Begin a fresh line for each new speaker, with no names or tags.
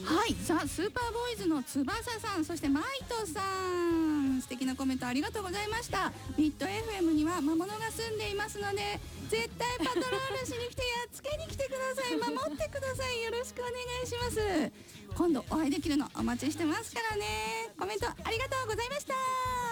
はい、さあスーパーボーイズの翼さん、そしてマイトさん、素敵なコメントありがとうございました。ミッド FM には魔物が住んでいますので、絶対パトロールしに来てやっつけに来てください。守ってください。よろしくお願いします。今度お会いできるのお待ちしてますからね。コメントありがとうございました。